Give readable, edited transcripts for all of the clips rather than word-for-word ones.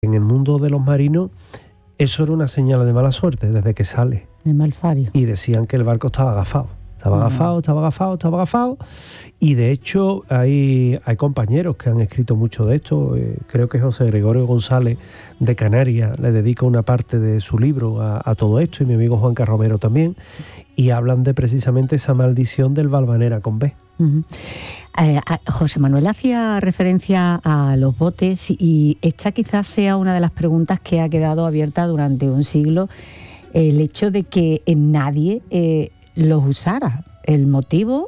En el mundo de los marinos, eso era una señal de mala suerte desde que sale. De malfario. Y decían que el barco estaba agafado. Estaba agafado. Y de hecho hay compañeros que han escrito mucho de esto. Creo que José Gregorio González de Canarias le dedica una parte de su libro a todo esto, y mi amigo Juan Carlos Romero también. Y hablan de precisamente esa maldición del Valvanera con B. Uh-huh. José Manuel hacía referencia a los botes, y esta quizás sea una de las preguntas que ha quedado abierta durante un siglo, el hecho de que nadie los usara. El motivo,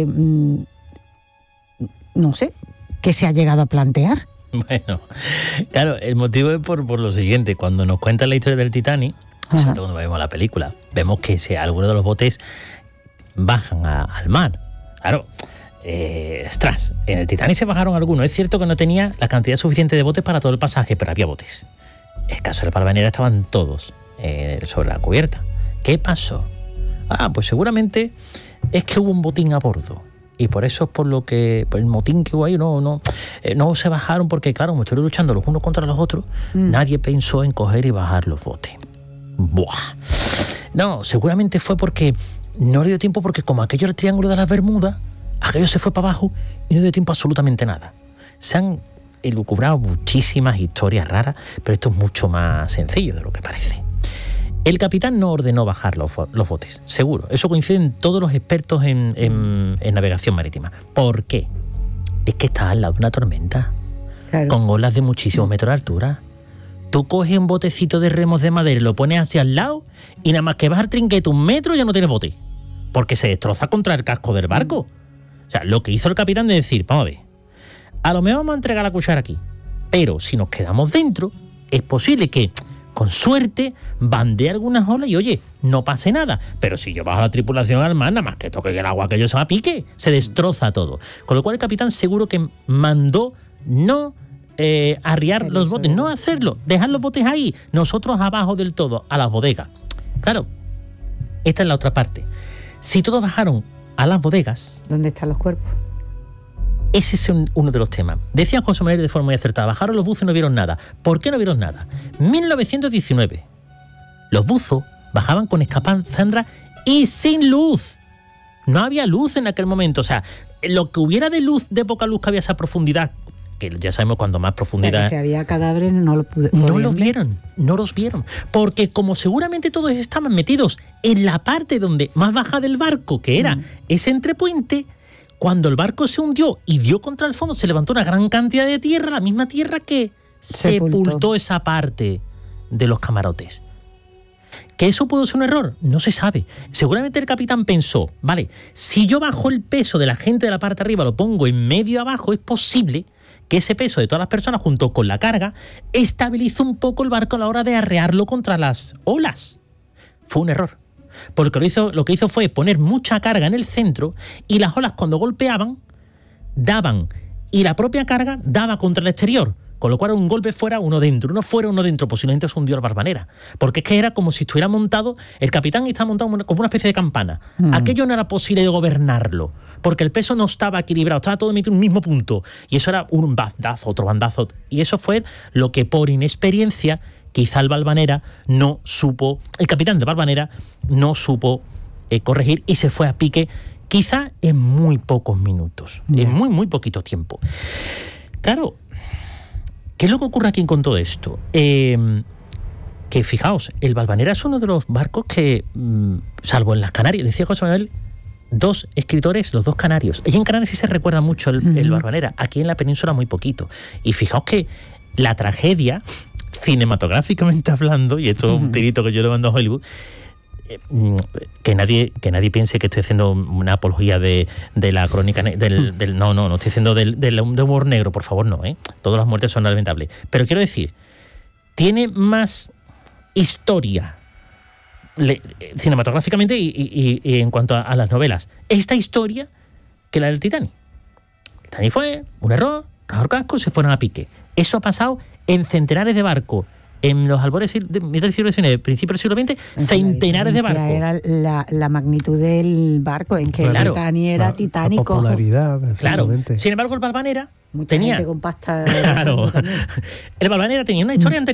no sé, ¿qué se ha llegado a plantear? Bueno, claro, el motivo es por lo siguiente. Cuando nos cuentan la historia del Titanic, sobre todo cuando vemos la película, vemos que algunos de los botes bajan al mar. Claro, en el Titanic se bajaron algunos. Es cierto que no tenía la cantidad suficiente de botes para todo el pasaje, pero había botes. En el caso del Valvanera estaban todos sobre la cubierta. ¿Qué pasó? Pues seguramente es que hubo un botín a bordo. Y por eso es por el motín que hubo ahí, no se bajaron, porque claro, como estuvieron luchando los unos contra los otros, nadie pensó en coger y bajar los botes. ¡Buah! No, seguramente fue porque no le dio tiempo, porque como aquello era el Triángulo de las Bermudas, aquello se fue para abajo y no dio tiempo absolutamente nada. Se han elucubrado muchísimas historias raras, pero esto es mucho más sencillo de lo que parece. El capitán no ordenó bajar los botes, seguro. Eso coinciden todos los expertos en navegación marítima. ¿Por qué? Es que está al lado de una tormenta, claro, con olas de muchísimos metros de altura. Tú coges un botecito de remos de madera y lo pones hacia al lado, y nada más que vas al trinquete 1 metro ya no tienes bote, porque se destroza contra el casco del barco. O sea, lo que hizo el capitán de decir, vamos a ver, a lo mejor vamos a entregar la cuchara aquí, pero si nos quedamos dentro, es posible que, con suerte, bandee algunas olas y, oye, no pase nada. Pero si yo bajo la tripulación al mar, nada más que toque el agua, aquello se va a pique, se destroza todo. Con lo cual el capitán seguro que mandó no arriar los botes, no hacerlo, dejar los botes ahí, nosotros abajo del todo, a las bodegas. Claro, esta es la otra parte. Si todos bajaron a las bodegas, ¿dónde están los cuerpos? Ese es uno de los temas. Decía José Manuel de forma muy acertada, bajaron los buzos y no vieron nada. ¿Por qué no vieron nada? 1919. Los buzos bajaban con escapazandra y sin luz. No había luz en aquel momento. O sea, lo que hubiera de luz, de poca luz que había a esa profundidad, que ya sabemos cuando más profundidad... Pero si había cadáveres no los vieron. Porque como seguramente todos estaban metidos en la parte donde más baja del barco, que era ese entrepuente, cuando el barco se hundió y dio contra el fondo, se levantó una gran cantidad de tierra, la misma tierra que sepultó esa parte de los camarotes. ¿Que eso pudo ser un error? No se sabe. Seguramente el capitán pensó, vale, si yo bajo el peso de la gente de la parte de arriba, lo pongo en medio abajo, es posible que ese peso de todas las personas, junto con la carga, estabilizó un poco el barco a la hora de arrearlo contra las olas. Fue un error. Porque lo que hizo fue poner mucha carga en el centro, y las olas, cuando golpeaban, daban, y la propia carga daba contra el exterior, con lo cual un golpe fuera, uno dentro, uno fuera, uno dentro, posiblemente se hundió el Valvanera, porque es que era como si estuviera montado, el capitán estaba montado como una especie de campana. Aquello no era posible de gobernarlo, porque el peso no estaba equilibrado, estaba todo metido en un mismo punto, y eso era un bandazo, otro bandazo, y eso fue lo que por inexperiencia quizá el Valvanera no supo, el capitán de Valvanera no supo corregir, y se fue a pique quizá en muy pocos minutos, en muy poquito tiempo. Claro, ¿qué es lo que ocurre aquí con todo esto? Que fijaos, el Valvanera es uno de los barcos que, salvo en las Canarias, decía José Manuel, 2 escritores, los 2 canarios. Allí en Canarias sí se recuerda mucho el Valvanera, aquí en la península muy poquito. Y fijaos que la tragedia, cinematográficamente hablando, y esto es un tirito que yo le mando a Hollywood, que nadie piense que estoy haciendo una apología de la crónica no estoy haciendo del humor negro, por favor, no, todas las muertes son lamentables, pero quiero decir, tiene más historia cinematográficamente y en cuanto a las novelas, esta historia, que la del Titanic. El Titanic fue un error, casco, se fueron a pique. Eso ha pasado en centenares de barcos en los albores de mitad del siglo XIX, principio del siglo XX, centenares de barcos. Era la magnitud del barco, es que Claro. el Titanic era titánico. La popularidad, Claro. exactamente. Sin embargo, el Valvanera Mucha tenía... gente con pasta. Claro. El Valvanera tenía una historia anterior